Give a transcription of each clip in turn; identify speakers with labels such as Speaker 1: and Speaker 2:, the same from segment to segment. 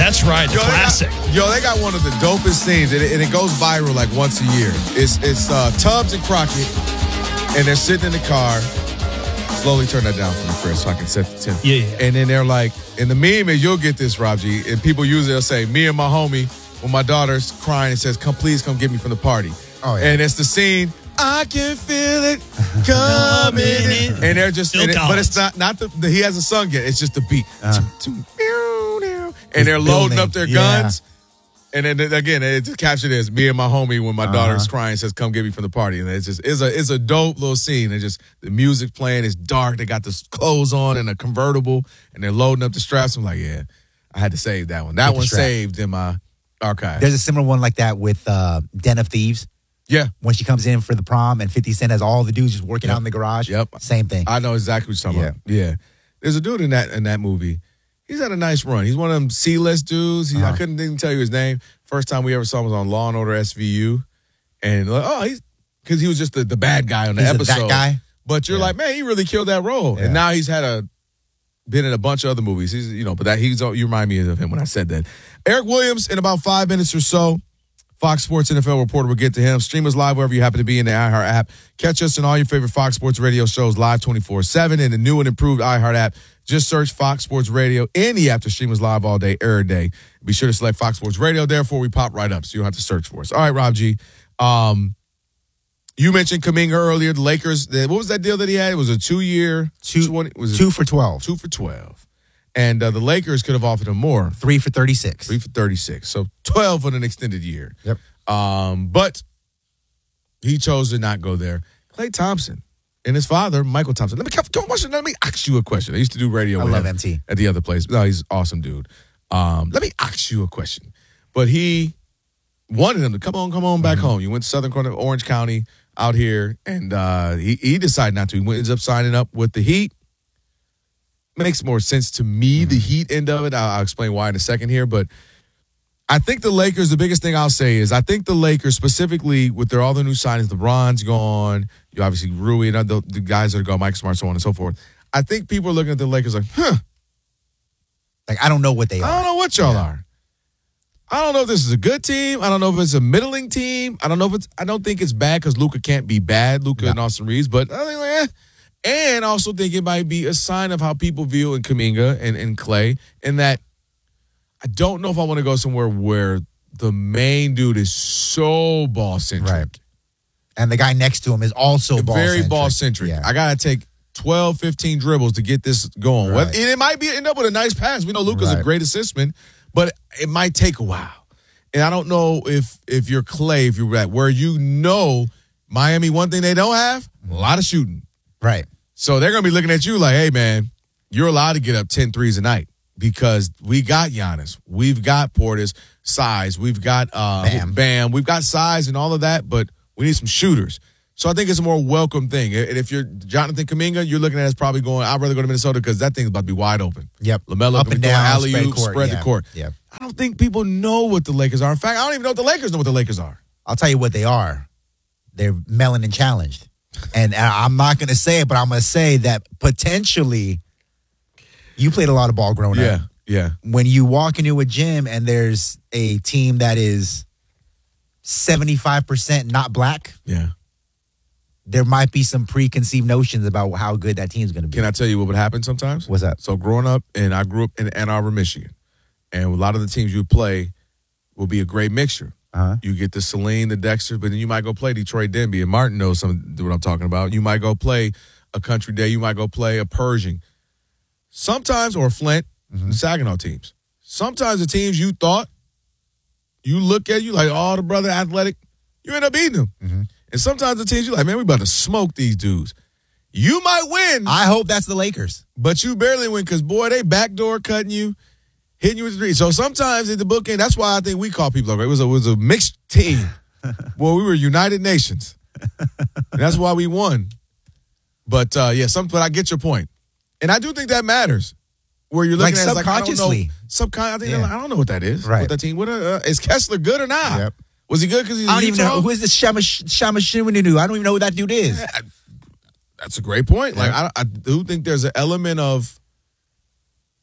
Speaker 1: That's right, the classic.
Speaker 2: They got one of the dopest scenes, and it goes viral like once a year. It's Tubbs and Crockett, and they're sitting in the car. Slowly turn that down for me, Chris, so I can set the tempo.
Speaker 1: Yeah.
Speaker 2: And then they're like, and the meme is, you'll get this, Rob G, and people usually will say, me and my homie, when my daughter's crying and says, please come get me from the party.
Speaker 3: Oh, yeah.
Speaker 2: And it's the scene, I can feel it coming in. And they're just, but it's not he hasn't sung yet. It's just the beat. And they're loading up their guns. And then again, it captured as me and my homie when my daughter's crying says, come get me from the party. And it's a dope little scene. And just the music playing, it's dark. They got the clothes on and a convertible and they're loading up the straps. I'm like, yeah, I had to save that one. That one's saved in my archive.
Speaker 3: There's a similar one like that with Den of Thieves.
Speaker 2: Yeah.
Speaker 3: When she comes in for the prom and 50 Cent has all the dudes just working out in the garage.
Speaker 2: Yep.
Speaker 3: Same thing.
Speaker 2: I know exactly what you're talking about. Yeah. There's a dude in that movie. He's had a nice run. He's one of them C-list dudes. I couldn't even tell you his name. First time we ever saw him was on Law & Order SVU. And because he was just the bad guy on the episode.
Speaker 3: That guy?
Speaker 2: But you're like, man, he really killed that role. Yeah. And now he's been in a bunch of other movies. He's, you remind me of him when I said that. Eric Williams, in about 5 minutes or so, Fox Sports NFL reporter will get to him. Stream us live wherever you happen to be in the iHeart app. Catch us in all your favorite Fox Sports radio shows live 24/7 in the new and improved iHeart app. Just search Fox Sports Radio in the app to stream us live all day, every day. Be sure to select Fox Sports Radio. Therefore, we pop right up, so you don't have to search for us. All right, Rob G. You mentioned Kuminga earlier. The Lakers, what was that deal that he had? It was a 2-year.
Speaker 3: 2 for 12.
Speaker 2: 2 for 12. And the Lakers could have offered him more.
Speaker 3: 3 for 36.
Speaker 2: 3 for 36. So 12 on an extended year.
Speaker 3: Yep.
Speaker 2: But he chose to not go there. Klay Thompson and his father, Michael Thompson. Let me ask you a question. I used to do radio with him at the other place. No, he's an awesome dude. Let me ask you a question. But he wanted him to come on back home. You went to Southern corner of Orange County out here, and he decided not to. He ends up signing up with the Heat. Makes more sense to me, the Heat end of it. I'll explain why in a second here, but I think the Lakers, the biggest thing I'll say is I think the Lakers specifically with all the new signings, LeBron's gone, you obviously Rui and the guys that are gone, Mike Smart, so on and so forth. I think people are looking at the Lakers like,
Speaker 3: Like, I don't know what they are.
Speaker 2: I don't know what y'all are. I don't know if this is a good team. I don't know if it's a middling team. I don't think it's bad because Luka can't be bad, and Austin Reeves, but I think And I also think it might be a sign of how people view in Kuminga and Klay, in that I don't know if I want to go somewhere where the main dude is so ball-centric.
Speaker 3: Right. And the guy next to him is also ball-centric.
Speaker 2: Very ball-centric. Yeah. I got to take 12, 15 dribbles to get this going. Right. And it might end up with a nice pass. We know Luka's a great assistman, but it might take a while. And I don't know if you're Klay, if you're at where Miami, one thing they don't have, a lot of shooting.
Speaker 3: Right.
Speaker 2: So they're going to be looking at you like, hey, man, you're allowed to get up 10 threes a night because we got Giannis. We've got Portis, size. We've got Bam. We've got size and all of that, but we need some shooters. So I think it's a more welcome thing. And if you're Jonathan Kuminga, you're looking at it as probably going, I'd rather go to Minnesota because that thing's about to be wide open.
Speaker 3: Yep.
Speaker 2: LaMelo
Speaker 3: up and down,
Speaker 2: alley-oop, spread the court.
Speaker 3: Yeah.
Speaker 2: I don't think people know what the Lakers are. In fact, I don't even know if the Lakers know what the Lakers are.
Speaker 3: I'll tell you what they are. They're melanin challenged. And I'm not going to say it, but I'm going to say that potentially you played a lot of ball growing up.
Speaker 2: Yeah.
Speaker 3: When you walk into a gym and there's a team that is 75% not black, there might be some preconceived notions about how good that team's going to be.
Speaker 2: Can I tell you what would happen sometimes?
Speaker 3: What's that?
Speaker 2: So growing up, and I grew up in Ann Arbor, Michigan, and a lot of the teams you play will be a great mixture. You get the Saline, the Dexter, but then you might go play Detroit Denby, and Martin knows what I'm talking about. You might go play a Country Day. You might go play a Pershing. Sometimes, or Flint, the Saginaw teams. Sometimes the teams you thought, you look at you like, oh, the brother athletic, you end up beating them. And sometimes the teams you're like, man, we about to smoke these dudes. You might win.
Speaker 3: I hope that's the Lakers.
Speaker 2: But you barely win because, boy, they backdoor cutting you. Hitting you with the three. So sometimes in the bookend, that's why I think we call people like, it was a mixed team. Well, we were United Nations. And that's why we won. But, but I get your point. And I do think that matters. Where you're looking at it,
Speaker 3: subconsciously.
Speaker 2: I don't know what that is.
Speaker 3: Right.
Speaker 2: What that team, is Kessler good or not?
Speaker 3: Yep.
Speaker 2: Was he good because he's
Speaker 3: I don't even know. Who is this Shamashiminu? I don't even know who that dude is.
Speaker 2: That's a great point.
Speaker 3: Yeah.
Speaker 2: Like, I do think there's an element of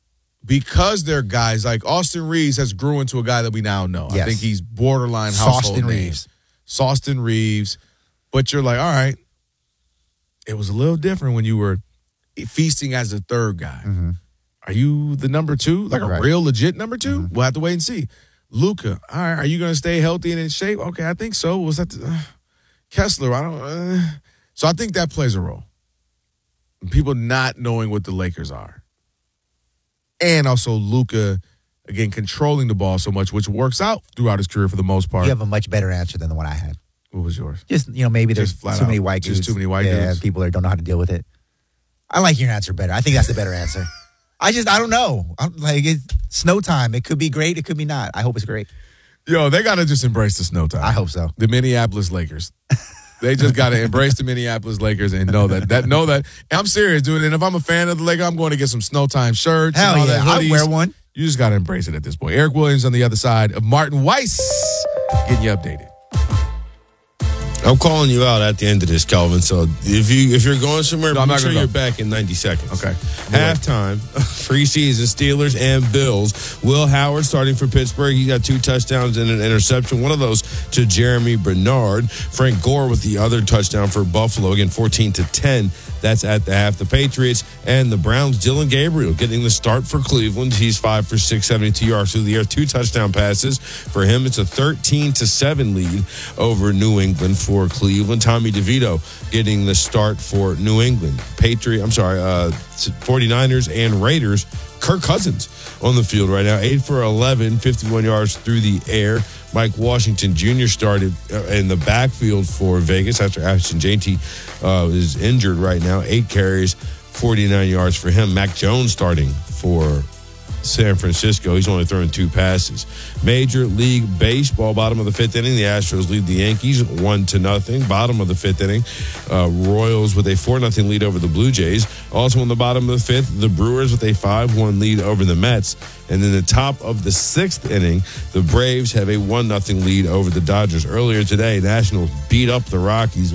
Speaker 2: because they're guys like Austin Reeves has grew into a guy that we now know.
Speaker 3: Yes.
Speaker 2: I think he's borderline household name. Sauceton Reeves. But you're like, all right, it was a little different when you were feasting as the third guy.
Speaker 3: Mm-hmm.
Speaker 2: Are you the number two? Like a real legit number two? Mm-hmm. We'll have to wait and see. Luka, all right, are you going to stay healthy and in shape? Okay, I think so. Was that Kessler? I don't. So I think that plays a role. People not knowing what the Lakers are, and also Luka again controlling the ball so much, which works out throughout his career for the most part.
Speaker 3: You have a much better answer than the one I had.
Speaker 2: What was yours?
Speaker 3: Just maybe there's too many white dudes.
Speaker 2: Just too many white dudes.
Speaker 3: Yeah, people that don't know how to deal with it. I like your answer better. I think that's the better answer. I don't know. It's snow time. It could be great. It could be not. I hope it's great.
Speaker 2: Yo, they got to just embrace the snow time.
Speaker 3: I hope so.
Speaker 2: The Minneapolis Lakers. They just got to embrace the Minneapolis Lakers and know that. I'm serious, dude. And if I'm a fan of the Lakers, I'm going to get some snow time shirts.
Speaker 3: Hell
Speaker 2: and all
Speaker 3: yeah,
Speaker 2: that
Speaker 3: I'll wear one.
Speaker 2: You just got to embrace it at this point. Eric Williams on the other side of Martin Weiss getting you updated.
Speaker 1: I'm calling you out at the end of this, Kelvin. So if you're going somewhere, make sure you're back in 90 seconds.
Speaker 2: Okay.
Speaker 1: Halftime, preseason Steelers and Bills. Will Howard starting for Pittsburgh. He got 2 touchdowns and an interception. One of those to Jeremy Bernard. Frank Gore with the other touchdown for Buffalo. Again, 14-10. That's at the half. The Patriots and the Browns. Dylan Gabriel getting the start for Cleveland. He's 5 for 672 yards through the air. 2 touchdown passes for him. It's a 13-7 lead over New England for Cleveland. Tommy DeVito getting the start for New England. 49ers and Raiders. Kirk Cousins on the field right now. 8 for 11, 51 yards through the air. Mike Washington Jr. started in the backfield for Vegas after Ashton Jeanty is injured right now. 8 carries, 49 yards for him. Mac Jones starting for San Francisco. He's only throwing 2 passes. Major League Baseball, bottom of the 5th inning. The Astros lead the Yankees 1-0. Bottom of the 5th inning, Royals with a 4-0 lead over the Blue Jays. Also in the bottom of the 5th, the Brewers with a 5-1 lead over the Mets. And in the top of the 6th inning, the Braves have a 1-0 lead over the Dodgers. Earlier today, Nationals beat up the Rockies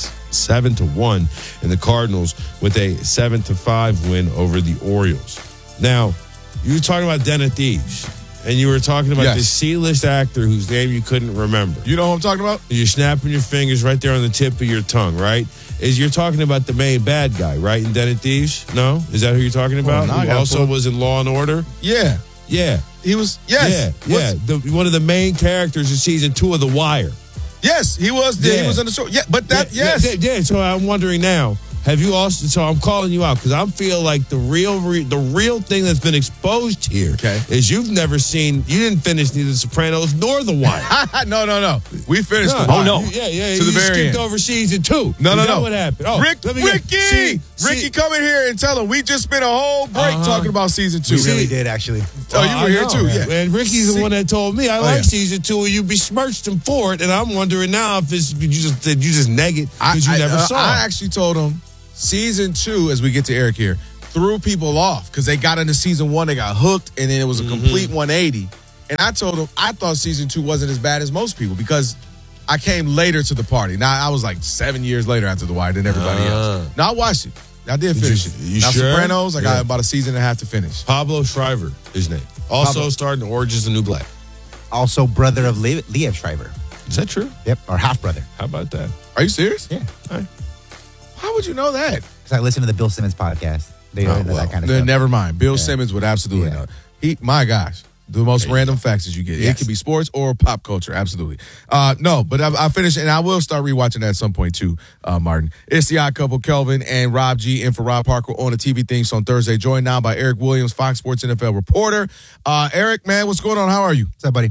Speaker 1: 7-1, and the Cardinals with a 7-5 win over the Orioles. Now, you were talking about Den of Thieves, and you were talking about this C-list actor whose name you couldn't remember.
Speaker 2: You know what I'm talking about?
Speaker 1: You're snapping your fingers right there on the tip of your tongue, right? You're talking about the main bad guy, right, in Den of Thieves? No? Is that who you're talking about? Who also was in Law and Order?
Speaker 2: Yeah.
Speaker 1: Yeah.
Speaker 2: He was, yes.
Speaker 1: Yeah. One of the main characters in season 2 of The Wire.
Speaker 2: Yes, he was. He was on the show. Yeah, but that,
Speaker 1: Yeah, so I'm wondering now, have you also? So I'm calling you out because I feel like the real thing that's been exposed here is you didn't finish neither The Sopranos nor The Wire.
Speaker 2: No. We finished The Wire.
Speaker 1: Oh no, yeah.
Speaker 2: To the very end.
Speaker 1: Skipped over season 2.
Speaker 2: No.
Speaker 1: What happened? Oh,
Speaker 2: Ricky, come in here and tell him we just spent a whole break talking about season 2.
Speaker 3: We really did, actually.
Speaker 2: Oh, you were here too, yeah.
Speaker 1: And Ricky's the one that told me I like season 2, and you besmirched him for it. And I'm wondering now if you just neg it because you never saw it.
Speaker 2: I actually told him. Season 2, as we get to Eric here, threw people off because they got into season 1, they got hooked, and then it was a complete 180. And I told him I thought season 2 wasn't as bad as most people because I came later to the party. Now, I was like 7 years later after The Wire than everybody else. Now, I watched it. I did finish it. Now,
Speaker 1: sure?
Speaker 2: Sopranos, I got about a season and a half to finish.
Speaker 1: Pablo Schreiber, his name. Also starred in Orange is the New Black.
Speaker 3: Also brother of Liev Schreiber.
Speaker 1: Is that true?
Speaker 3: Yep, or half brother.
Speaker 1: How about that?
Speaker 2: Are you serious?
Speaker 3: Yeah.
Speaker 1: All right.
Speaker 2: How would you know that?
Speaker 3: Because I listen to the Bill Simmons podcast. They know that kind of stuff.
Speaker 2: Never mind. Bill Simmons would absolutely know. My gosh. The most random facts that you get. Yes. It could be sports or pop culture. Absolutely. No, but I finished, and I will start rewatching that at some point too, Martin. It's the Odd Couple, Kelvin and Rob G. in for Rob Parker on the TV things on Thursday. Joined now by Eric Williams, Fox Sports NFL reporter. Eric, man, what's going on? How are you?
Speaker 3: What's up, buddy?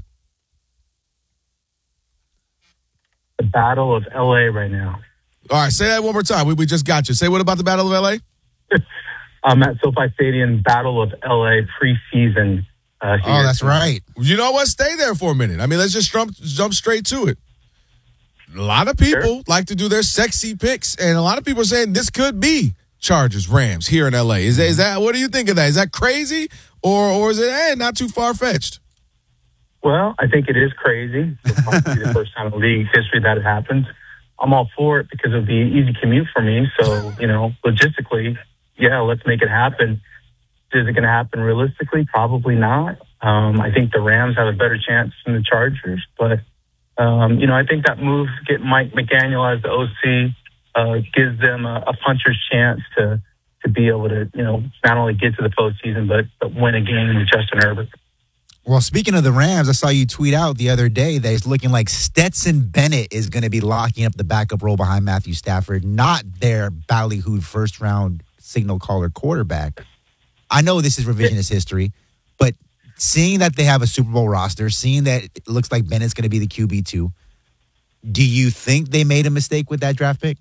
Speaker 4: The Battle of L.A. right now.
Speaker 2: All right, say that one more time. We just got you. Say what about the Battle of L.A.?
Speaker 4: I'm at SoFi Stadium, Battle of L.A. preseason.
Speaker 3: Oh, that's right.
Speaker 2: You know what? Stay there for a minute. I mean, let's just jump straight to it. A lot of people like to do their sexy picks, and a lot of people are saying this could be Chargers, Rams here in L.A. Is that what do you think of that? Is that crazy, or is it not too far-fetched?
Speaker 4: Well, I think it is crazy. It's probably the first time in league history that it happens. I'm all for it because it would be an easy commute for me. So, logistically, let's make it happen. Is it going to happen realistically? Probably not. I think the Rams have a better chance than the Chargers, but I think that move, get Mike McDaniel as the OC, gives them a puncher's chance to be able to, not only get to the postseason, but win a game with Justin Herbert.
Speaker 3: Well, speaking of the Rams, I saw you tweet out the other day that it's looking like Stetson Bennett is going to be locking up the backup role behind Matthew Stafford, not their ballyhooed first-round signal caller quarterback. I know this is revisionist history, but seeing that they have a Super Bowl roster, seeing that it looks like Bennett's going to be the QB2, do you think they made a mistake with that draft pick?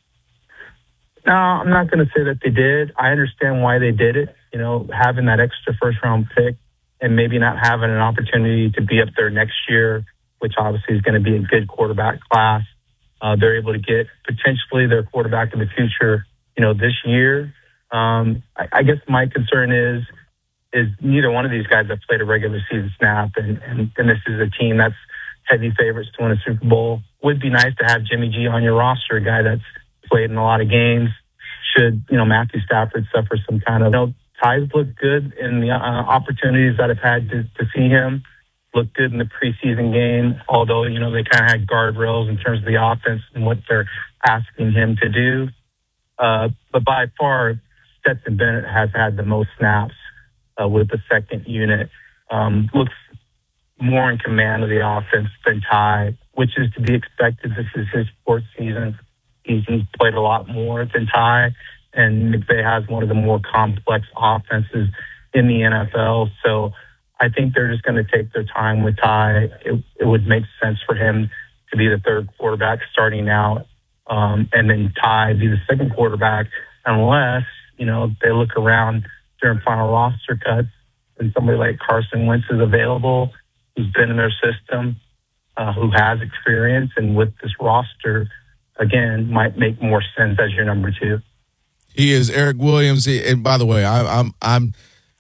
Speaker 4: No, I'm not going to say that they did. I understand why they did it. Having that extra first-round pick and maybe not having an opportunity to be up there next year, which obviously is going to be a good quarterback class. They're able to get potentially their quarterback of the future, this year. I guess my concern is neither one of these guys have played a regular season snap, and this is a team that's heavy favorites to win a Super Bowl. Would be nice to have Jimmy G on your roster, a guy that's played in a lot of games. Should, Matthew Stafford suffer some kind of, ties look good in the opportunities that I've had to see him. Look good in the preseason game, although, they kind of had guardrails in terms of the offense and what they're asking him to do. But by far, Stetson Bennett has had the most snaps with the second unit. Looks more in command of the offense than Ty, which is to be expected. This is his fourth season. He's played a lot more than Ty, and McVay has one of the more complex offenses in the NFL. So I think they're just going to take their time with Ty. It would make sense for him to be the third quarterback starting out, and then Ty be the second quarterback, unless, they look around during final roster cuts and somebody like Carson Wentz is available, who's been in their system, who has experience, and with this roster, again, might make more sense as your number two.
Speaker 2: He is Eric Williams. And by the way, I'm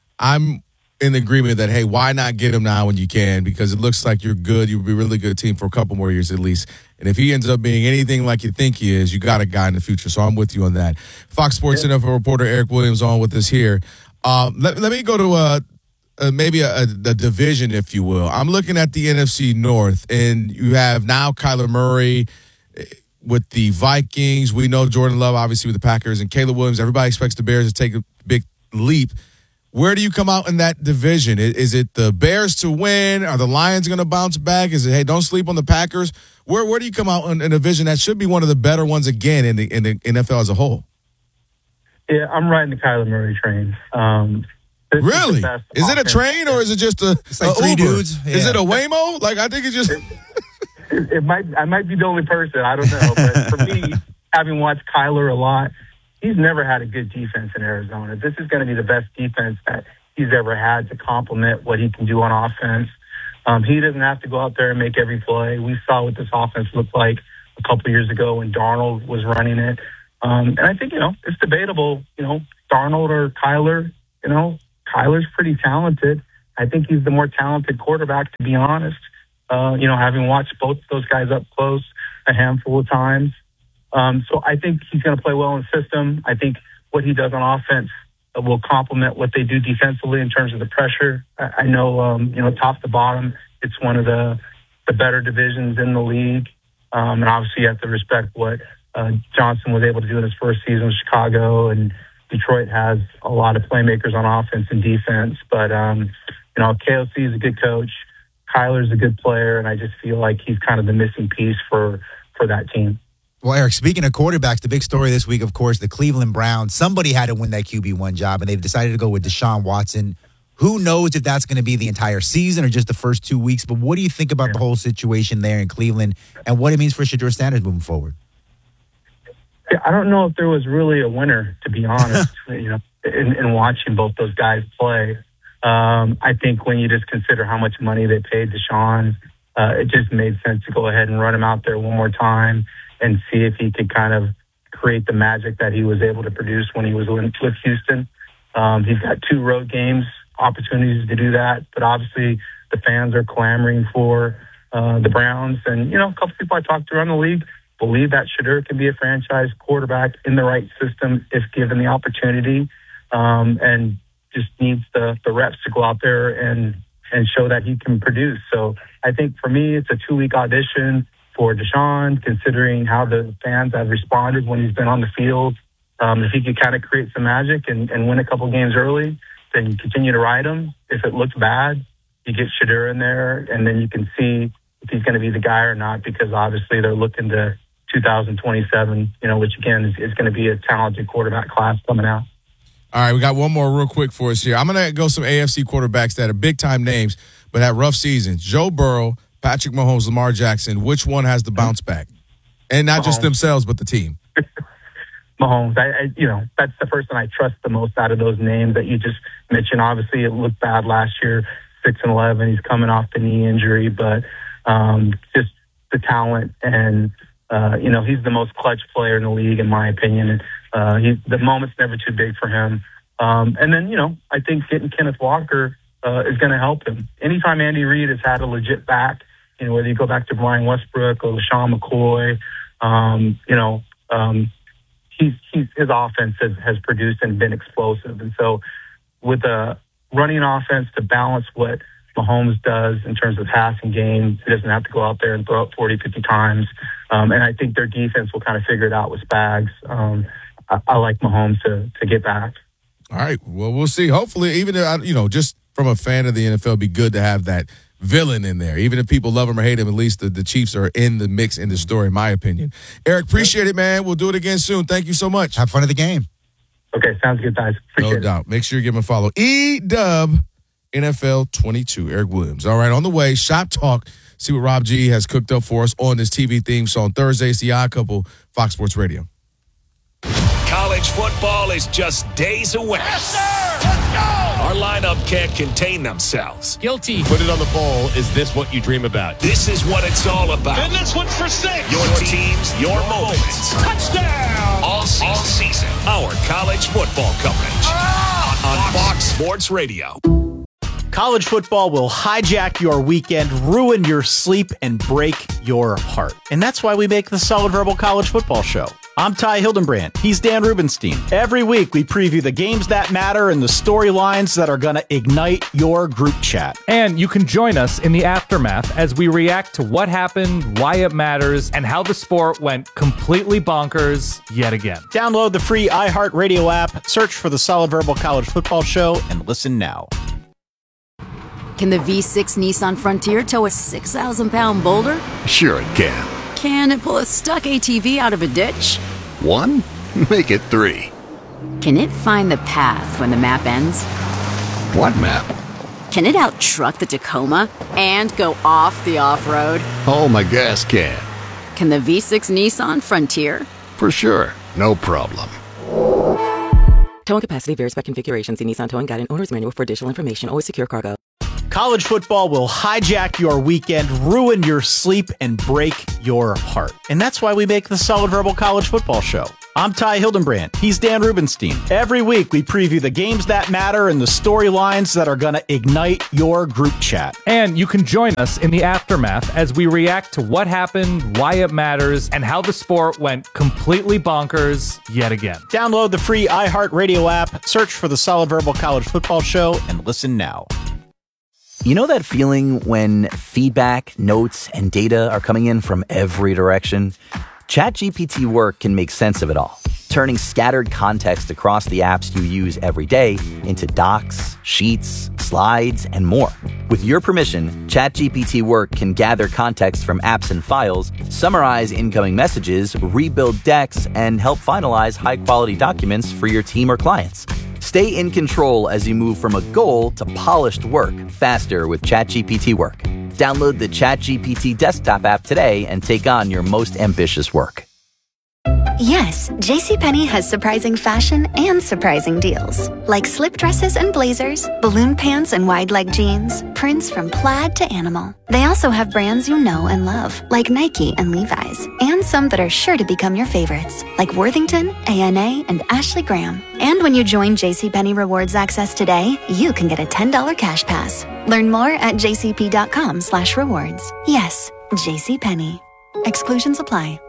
Speaker 2: in agreement that, hey, why not get him now when you can? Because it looks like you're good. You'll be a really good team for a couple more years at least. And if he ends up being anything like you think he is, you got a guy in the future. So I'm with you on that. Fox Sports NFL reporter Eric Williams on with us here. Let me go to maybe a division, if you will. I'm looking at the NFC North, and you have now Kyler Murray with the Vikings. We know Jordan Love, obviously, with the Packers, and Caleb Williams. Everybody expects the Bears to take a big leap. Where do you come out in that division? Is it the Bears to win? Are the Lions going to bounce back? Is it, hey, don't sleep on the Packers? Where do you come out in a division that should be one of the better ones again in the NFL as a whole?
Speaker 4: Yeah, I'm riding the Kyler Murray train.
Speaker 2: Really? Is it a train or is it just
Speaker 3: it's like three
Speaker 2: Uber?
Speaker 3: dudes? Yeah.
Speaker 2: Is it a Waymo? I think it's just...
Speaker 4: I might be the only person. I don't know. But for me, having watched Kyler a lot, he's never had a good defense in Arizona. This is going to be the best defense that he's ever had to complement what he can do on offense. He doesn't have to go out there and make every play. We saw what this offense looked like a couple of years ago when Darnold was running it. And I think, it's debatable, Darnold or Kyler. Kyler's pretty talented. I think he's the more talented quarterback, to be honest. Having watched both of those guys up close a handful of times. So I think he's going to play well in the system. I think what he does on offense will complement what they do defensively in terms of the pressure. I know, top to bottom, it's one of the better divisions in the league. And obviously you have to respect what Johnson was able to do in his first season with Chicago, and Detroit has a lot of playmakers on offense and defense. But, KOC is a good coach. Kyler's a good player, and I just feel like he's kind of the missing piece for that team.
Speaker 3: Well, Eric, speaking of quarterbacks, the big story this week, of course, the Cleveland Browns. Somebody had to win that QB1 job, and they've decided to go with Deshaun Watson. Who knows if that's going to be the entire season or just the first 2 weeks, but what do you think about the whole situation there in Cleveland and what it means for Shedeur Sanders moving forward?
Speaker 4: Yeah, I don't know if there was really a winner, to be honest, in watching both those guys play. I think when you just consider how much money they paid Deshaun, it just made sense to go ahead and run him out there one more time and see if he could kind of create the magic that he was able to produce when he was with Houston. He's got 2 road games, opportunities to do that, but obviously the fans are clamoring for the Browns. And, a couple people I talked to around the league believe that Shedeur can be a franchise quarterback in the right system if given the opportunity. And just needs the reps to go out there and show that he can produce. So I think for me, it's a 2-week audition for Deshaun, considering how the fans have responded when he's been on the field. If he could kind of create some magic and win a couple games early, then you continue to ride him. If it looks bad, you get Shedeur in there, and then you can see if he's going to be the guy or not, because obviously they're looking to 2027, which again is going to be a talented quarterback class coming out.
Speaker 2: All right, we got one more real quick for us here. I'm going to go some AFC quarterbacks that are big-time names but had rough seasons. Joe Burrow, Patrick Mahomes, Lamar Jackson. Which one has the bounce back? And not just themselves, but the team.
Speaker 4: Mahomes. That's the person I trust the most out of those names that you just mentioned. Obviously, it looked bad last year, 6-11. He's coming off the knee injury, but just the talent and he's the most clutch player in the league, in my opinion. The moment's never too big for him. And then, I think getting Kenneth Walker is going to help him. Anytime Andy Reid has had a legit back, whether you go back to Brian Westbrook or LaShawn McCoy, his offense has produced and been explosive. And so with a running offense to balance what Mahomes does in terms of passing game, he doesn't have to go out there and throw up 40, 50 times. And I think their defense will kind of figure it out with Spags. I like Mahomes to get back.
Speaker 2: All right. Well, we'll see. Hopefully, even just from a fan of the NFL, it'd be good to have that villain in there. Even if people love him or hate him, at least the Chiefs are in the mix in the story, in my opinion. Eric, appreciate it, man. We'll do it again soon. Thank you so much.
Speaker 3: Have fun at the game.
Speaker 4: Okay, sounds good, guys. Appreciate
Speaker 2: No doubt. Make sure you give him a follow. E-Dub NFL 22, Eric Williams. All right, on the way, Shop Talk. See what Rob G has cooked up for us on this TV theme song Thursday. It's the Odd Couple, Fox Sports Radio.
Speaker 5: College football is just days away.
Speaker 6: Yes, sir! Let's go!
Speaker 5: Our lineup can't contain themselves.
Speaker 6: Guilty.
Speaker 7: Put it on the bowl. Is this what you dream about?
Speaker 5: This is what it's all about.
Speaker 6: And this one's for 6.
Speaker 5: Your teams, your moments.
Speaker 6: Touchdown!
Speaker 5: All season. Our college football coverage on Fox Sports Radio.
Speaker 8: College football will hijack your weekend, ruin your sleep, and break your heart. And that's why we make the Solid Verbal College Football Show. I'm Ty Hildenbrand. He's Dan Rubenstein. Every week, we preview the games that matter and the storylines that are going to ignite your group chat.
Speaker 9: And you can join us in the aftermath as we react to what happened, why it matters, and how the sport went completely bonkers yet again.
Speaker 8: Download the free iHeartRadio app, search for the Solid Verbal College Football Show, and listen now.
Speaker 10: Can the V6 Nissan Frontier tow a 6,000-pound boulder?
Speaker 11: Sure it can.
Speaker 10: Can it pull a stuck ATV out of a ditch?
Speaker 11: 1? Make it 3.
Speaker 10: Can it find the path when the map ends?
Speaker 11: What map?
Speaker 10: Can it out-truck the Tacoma and go off the off-road?
Speaker 11: Oh, my gas can.
Speaker 10: Can the V6 Nissan Frontier?
Speaker 11: For sure. No problem.
Speaker 12: Towing capacity varies by configuration. See Nissan Towing Guide and Owner's Manual for additional information. Always secure cargo.
Speaker 8: College football will hijack your weekend, ruin your sleep, and break your heart. And that's why we make the Solid Verbal College Football Show. I'm Ty Hildenbrand. He's Dan Rubenstein. Every week, we preview the games that matter and the storylines that are going to ignite your group chat.
Speaker 9: And you can join us in the aftermath as we react to what happened, why it matters, and how the sport went completely bonkers yet again.
Speaker 8: Download the free iHeartRadio app, search for the Solid Verbal College Football Show, and listen now.
Speaker 13: You know that feeling when feedback, notes, and data are coming in from every direction? ChatGPT Work can make sense of it all, turning scattered context across the apps you use every day into docs, sheets, slides, and more. With your permission, ChatGPT Work can gather context from apps and files, summarize incoming messages, rebuild decks, and help finalize high-quality documents for your team or clients. Stay in control as you move from a goal to polished work faster with ChatGPT Work. Download the ChatGPT desktop app today and take on your most ambitious work.
Speaker 14: Yes, JCPenney has surprising fashion and surprising deals. Like slip dresses and blazers, balloon pants and wide leg jeans, prints from plaid to animal. They also have brands you know and love, like Nike and Levi's, and some that are sure to become your favorites, like Worthington, A&A, and Ashley Graham. And when you join JCPenney Rewards Access today, you can get a $10 cash pass. Learn more at jcp.com/rewards. Yes, JCPenney. Exclusions apply.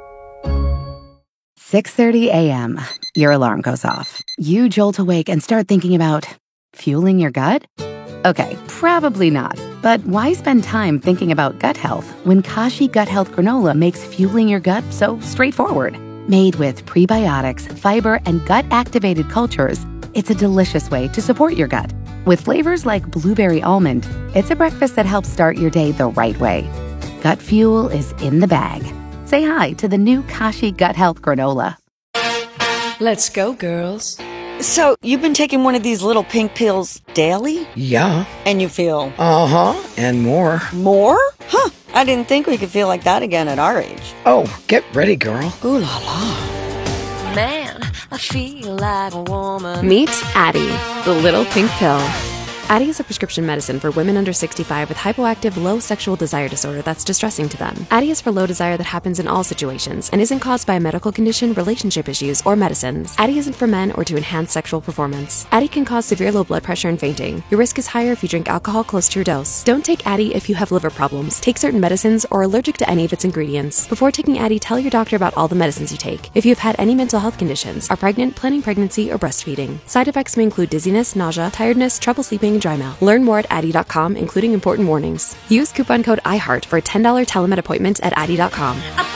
Speaker 15: 6:30 a.m. Your alarm goes off. You jolt awake and start thinking about Fueling your gut? Okay, probably not. But why spend time thinking about gut health when Kashi Gut Health Granola makes fueling your gut so straightforward? Made with prebiotics, fiber, and gut-activated cultures, it's a delicious way to support your gut. With flavors like blueberry almond, it's a breakfast that helps start your day the right way. Gut fuel is in the bag. Say hi to the new Kashi Gut Health Granola.
Speaker 16: Let's go, girls.
Speaker 17: So, you've been taking one of these little pink pills daily?
Speaker 16: Yeah.
Speaker 17: And you feel?
Speaker 16: Uh-huh, and more.
Speaker 17: More? Huh, I didn't think we could feel like that again at our age.
Speaker 16: Oh, get ready, girl.
Speaker 17: Ooh la la.
Speaker 18: Man, I feel like a woman.
Speaker 19: Meet Addyi, the little pink pill. Addyi is a prescription medicine for women under 65 with hypoactive, low sexual desire disorder that's distressing to them. Addyi is for low desire that happens in all situations and isn't caused by a medical condition, relationship issues, or medicines. Addyi isn't for men or to enhance sexual performance. Addyi can cause severe low blood pressure and fainting. Your risk is higher if you drink alcohol close to your dose. Don't take Addyi if you have liver problems, take certain medicines, or are allergic to any of its ingredients. Before taking Addyi, tell your doctor about all the medicines you take. If you have had any mental health conditions, are pregnant, planning pregnancy, or breastfeeding. Side effects may include dizziness, nausea, tiredness, trouble sleeping, and dry mouth. Learn more at Addyi.com, including important warnings. Use coupon code IHEART for a $10 telemed appointment at Addyi.com.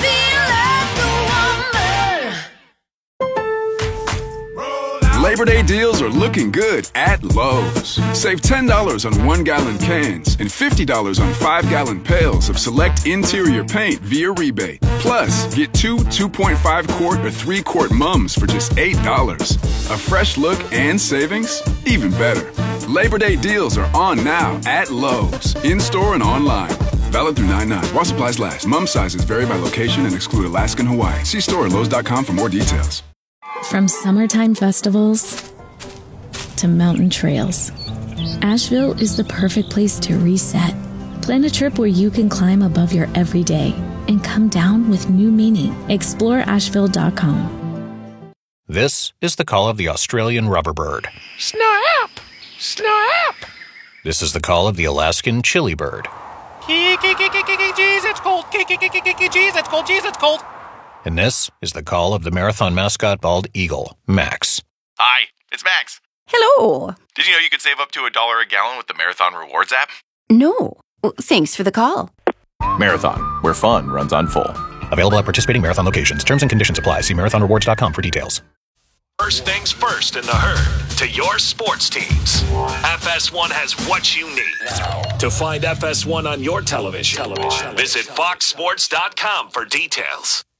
Speaker 20: Labor Day deals are looking good at Lowe's. Save $10 on 1-gallon cans and $50 on 5-gallon pails of select interior paint via rebate. Plus, get 2 2.5-quart or 3-quart mums for just $8. A fresh look and savings? Even better. Labor Day deals are on now at Lowe's, in-store and online. Valid through 9/9. While supplies last. Mum sizes vary by location and exclude Alaska and Hawaii. See store at Lowe's.com for more details.
Speaker 21: From summertime festivals to mountain trails, Asheville is the perfect place to reset. Plan a trip where you can climb above your everyday and come down with new meaning. Explore Asheville.com.
Speaker 22: This is the call of the Australian rubberbird.
Speaker 6: Snap! Snap!
Speaker 22: This is the call of the Alaskan chili bird.
Speaker 6: Jeez, it's cold. Jeez, it's cold. Jeez, it's cold.
Speaker 22: And this is the call of the marathon mascot bald eagle, Max.
Speaker 23: Hi, it's Max.
Speaker 15: Hello.
Speaker 23: Did you know you could save up to $1 a gallon with the Marathon Rewards app?
Speaker 15: No. Thanks for the call.
Speaker 22: Marathon, where fun runs on full. Available at participating Marathon locations. Terms and conditions apply. See marathonrewards.com for details.
Speaker 5: First things first in the herd to your sports teams. FS1 has what you need. To find FS1 on your television, visit foxsports.com for details.